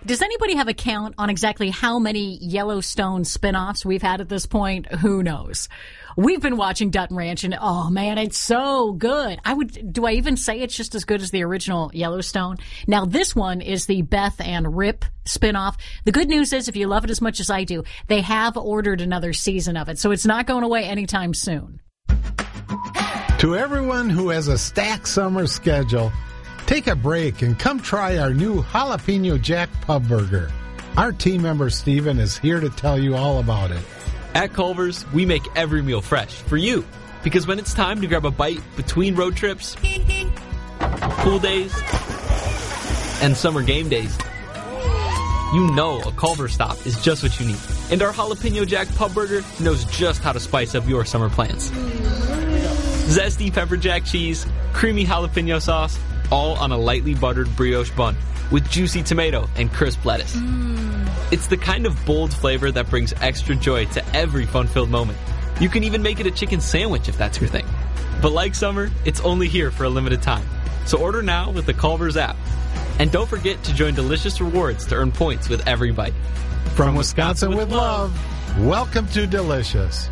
Does anybody have a count on exactly how many Yellowstone spinoffs we've had at this point? Who knows? We've been watching Dutton Ranch, and oh man, it's so good. Do I even say it's just as good as the original Yellowstone? Now this one is the Beth and Rip spinoff. The good news is, if you love it as much as I do, they have ordered another season of it, so it's not going away anytime soon. To everyone who has a stacked summer schedule, take a break and come try our new Jalapeno Jack Pub Burger. Our team member Steven is here to tell you all about it. At Culver's, we make every meal fresh for you. Because when it's time to grab a bite between road trips, pool days, and summer game days, you know a Culver's stop is just what you need. And our Jalapeno Jack Pub Burger knows just how to spice up your summer plans. Zesty pepper jack cheese, creamy jalapeno sauce, all on a lightly buttered brioche bun with juicy tomato and crisp lettuce. It's the kind of bold flavor that brings extra joy to every fun-filled moment. You can even make it a chicken sandwich if that's your thing. But like summer, it's only here for a limited time. So order now with the Culver's app. And don't forget to join Delicious Rewards to earn points with every bite. From Wisconsin with love, welcome to Delicious.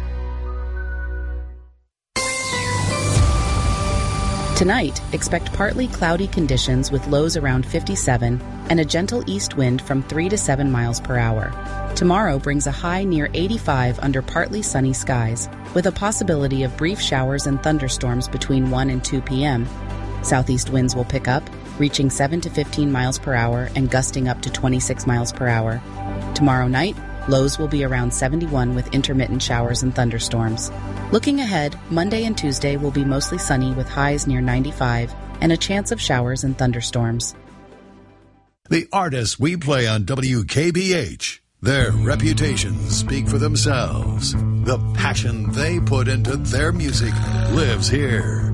Tonight, expect partly cloudy conditions with lows around 57 and a gentle east wind from 3 to 7 miles per hour. Tomorrow brings a high near 85 under partly sunny skies, with a possibility of brief showers and thunderstorms between 1 and 2 p.m. Southeast winds will pick up, reaching 7 to 15 miles per hour and gusting up to 26 miles per hour. Tomorrow night, lows will be around 71 with intermittent showers and thunderstorms. Looking ahead, Monday and Tuesday will be mostly sunny with highs near 95 and a chance of showers and thunderstorms. The artists we play on WKBH, their reputations speak for themselves. The passion they put into their music lives here.